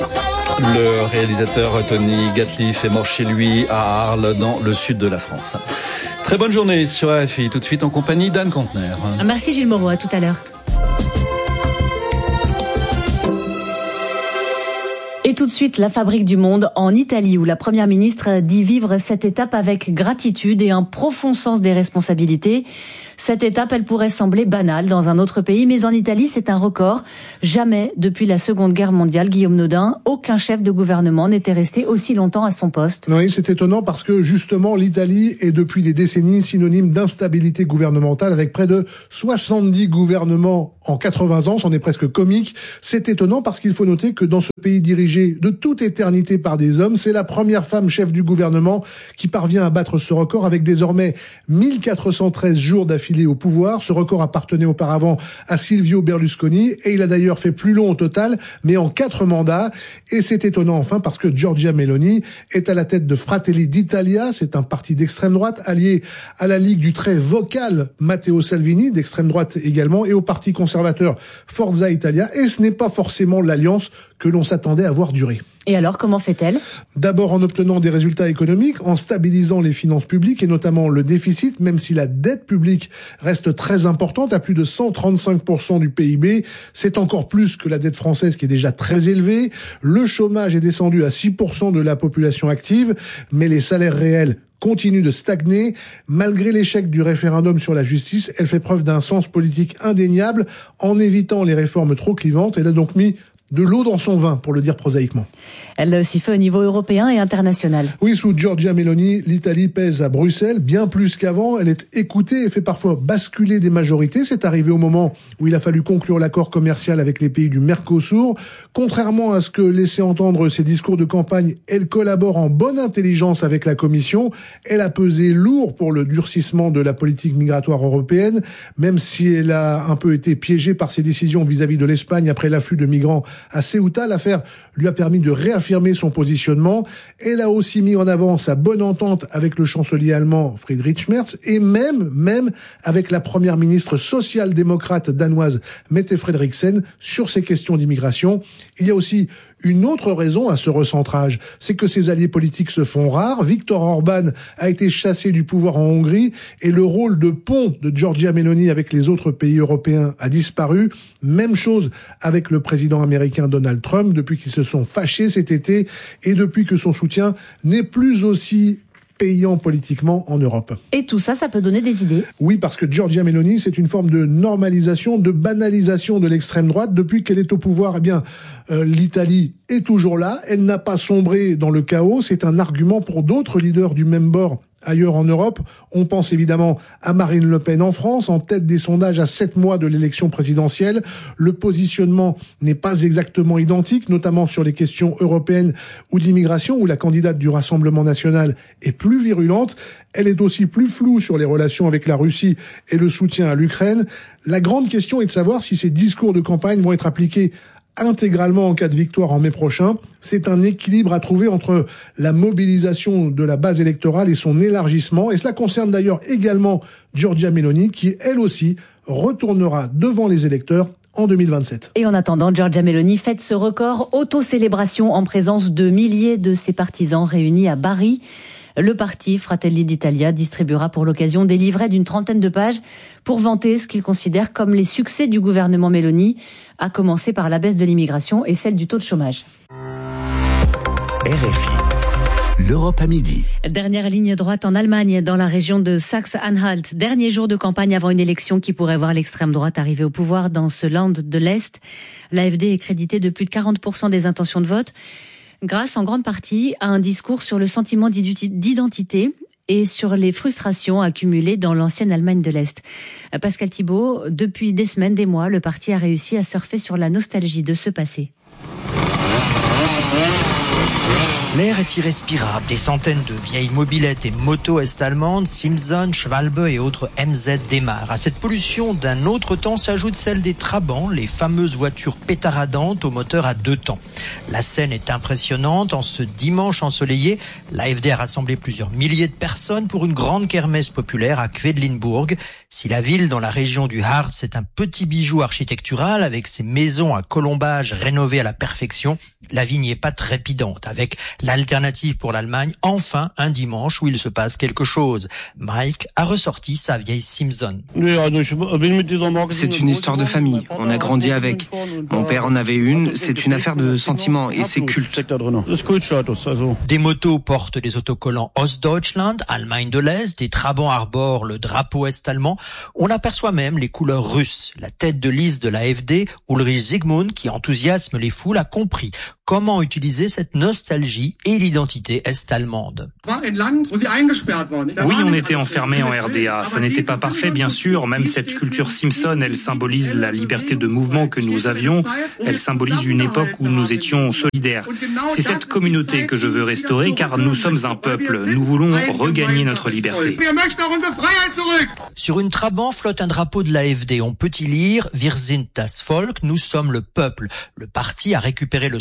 Le réalisateur Tony Gatliff est mort chez lui à Arles, dans le sud de la France. Très bonne journée sur RFI, tout de suite en compagnie d'Anne Contener. Merci Gilles Moreau, à tout à l'heure. Et tout de suite, la fabrique du monde en Italie, où la première ministre dit vivre cette étape avec gratitude et un profond sens des responsabilités. Cette étape, elle pourrait sembler banale dans un autre pays, mais en Italie, c'est un record. Jamais, depuis la Seconde Guerre mondiale, Guillaume Nodin, aucun chef de gouvernement n'était resté aussi longtemps à son poste. Oui, c'est étonnant parce que justement, l'Italie est depuis des décennies synonyme d'instabilité gouvernementale, avec près de 70 gouvernements en 80 ans, c'en est presque comique. C'est étonnant parce qu'il faut noter que dans ce pays dirigé de toute éternité par des hommes, c'est la première femme chef du gouvernement qui parvient à battre ce record avec désormais 1413 jours d'affilée au pouvoir. Ce record appartenait auparavant à Silvio Berlusconi et il a d'ailleurs fait plus long au total, mais en 4 mandats. Et c'est étonnant enfin parce que Giorgia Meloni est à la tête de Fratelli d'Italia, c'est un parti d'extrême droite allié à la ligue du très vocal Matteo Salvini, d'extrême droite également, et au parti conservateur Forza Italia, et ce n'est pas forcément l'alliance que l'on s'attendait à voir durer. Et alors, comment fait-elle ? D'abord en obtenant des résultats économiques, en stabilisant les finances publiques et notamment le déficit, même si la dette publique reste très importante, à plus de 135% du PIB. C'est encore plus que la dette française qui est déjà très élevée. Le chômage est descendu à 6% de la population active, mais les salaires réels continue de stagner. Malgré l'échec du référendum sur la justice, elle fait preuve d'un sens politique indéniable en évitant les réformes trop clivantes. Elle a donc mis de l'eau dans son vin, pour le dire prosaïquement. Elle l'a aussi fait au niveau européen et international. Oui, sous Giorgia Meloni, l'Italie pèse à Bruxelles, bien plus qu'avant. Elle est écoutée et fait parfois basculer des majorités. C'est arrivé au moment où il a fallu conclure l'accord commercial avec les pays du Mercosur. Contrairement à ce que laissaient entendre ses discours de campagne, elle collabore en bonne intelligence avec la Commission. Elle a pesé lourd pour le durcissement de la politique migratoire européenne, même si elle a un peu été piégée par ses décisions vis-à-vis de l'Espagne après l'afflux de migrants à Ceuta. L'affaire lui a permis de réaffirmer son positionnement. Elle a aussi mis en avant sa bonne entente avec le chancelier allemand Friedrich Merz et même avec la première ministre social-démocrate danoise Mette Frederiksen sur ces questions d'immigration. Il y a aussi une autre raison à ce recentrage, c'est que ses alliés politiques se font rares. Viktor Orban a été chassé du pouvoir en Hongrie et le rôle de pont de Giorgia Meloni avec les autres pays européens a disparu. Même chose avec le président américain Donald Trump depuis qu'ils se sont fâchés cet été et depuis que son soutien n'est plus aussi payant politiquement en Europe. Et tout ça, ça peut donner des idées. Oui, parce que Giorgia Meloni, c'est une forme de normalisation, de banalisation de l'extrême droite. Depuis qu'elle est au pouvoir, l'Italie est toujours là. Elle n'a pas sombré dans le chaos. C'est un argument pour d'autres leaders du même bord ailleurs en Europe. On pense évidemment à Marine Le Pen en France, en tête des sondages à 7 mois de l'élection présidentielle. Le positionnement n'est pas exactement identique, notamment sur les questions européennes ou d'immigration, où la candidate du Rassemblement national est plus virulente. Elle est aussi plus floue sur les relations avec la Russie et le soutien à l'Ukraine. La grande question est de savoir si ces discours de campagne vont être appliqués intégralement en cas de victoire en mai prochain. C'est un équilibre à trouver entre la mobilisation de la base électorale et son élargissement. Et cela concerne d'ailleurs également Giorgia Meloni, qui elle aussi retournera devant les électeurs en 2027. Et en attendant, Giorgia Meloni fête ce record auto-célébration en présence de milliers de ses partisans réunis à Bari. Le parti Fratelli d'Italia distribuera pour l'occasion des livrets d'une 30aine de pages pour vanter ce qu'il considère comme les succès du gouvernement Meloni, à commencer par la baisse de l'immigration et celle du taux de chômage. RFI, l'Europe à midi. Dernière ligne droite en Allemagne, dans la région de Saxe-Anhalt. Dernier jour de campagne avant une élection qui pourrait voir l'extrême droite arriver au pouvoir dans ce land de l'Est. L'AfD est créditée de plus de 40% des intentions de vote, grâce en grande partie à un discours sur le sentiment d'identité et sur les frustrations accumulées dans l'ancienne Allemagne de l'Est. Pascal Thibault, depuis des semaines, des mois, le parti a réussi à surfer sur la nostalgie de ce passé. L'air est irrespirable. Des centaines de vieilles mobylettes et motos est-allemandes, Simpson, Schwalbe et autres MZ démarrent. À cette pollution d'un autre temps s'ajoute celle des Trabants, les fameuses voitures pétaradantes au moteur à 2 temps. La scène est impressionnante. En ce dimanche ensoleillé, l'AfD a rassemblé plusieurs milliers de personnes pour une grande kermesse populaire à Quedlinburg. Si la ville dans la région du Harz est un petit bijou architectural avec ses maisons à colombages rénovées à la perfection, la vie n'y est pas trépidante. Avec l'alternative pour l'Allemagne, enfin un dimanche où il se passe quelque chose. Mike a ressorti sa vieille Simpson. C'est une histoire de famille, on a grandi avec. Mon père en avait une, c'est une affaire de sentiment et c'est culte. Des motos portent des autocollants Ostdeutschland, Allemagne de l'Est, des Trabants arborent le drapeau est-allemand. On aperçoit même les couleurs russes. La tête de liste de l'AfD, Ulrich Zygmunt, qui enthousiasme les foules, a compris comment utiliser cette nostalgie et l'identité est-allemande. Oui, on était enfermés en RDA. Ça n'était pas parfait, bien sûr. Même cette culture Simpson, elle symbolise la liberté de mouvement que nous avions. Elle symbolise une époque où nous étions solidaires. C'est cette communauté que je veux restaurer, car nous sommes un peuple. Nous voulons regagner notre liberté. Sur une Trabant flotte un drapeau de l'AfD. On peut y lire « Wir sind das Volk », nous sommes le peuple. Le parti a récupéré le